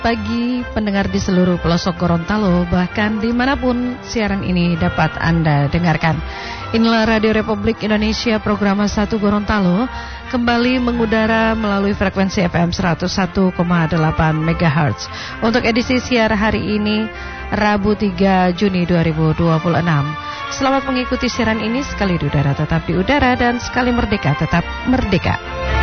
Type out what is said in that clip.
Pagi pendengar di seluruh pelosok Gorontalo, bahkan dimanapun siaran ini dapat Anda dengarkan. Inilah Radio Republik Indonesia program 1 Gorontalo, kembali mengudara melalui frekuensi FM 101,8 MHz. Untuk edisi siar hari ini, Rabu 3 Juni 2026. Selamat mengikuti siaran ini, sekali di udara tetap di udara dan sekali merdeka tetap merdeka.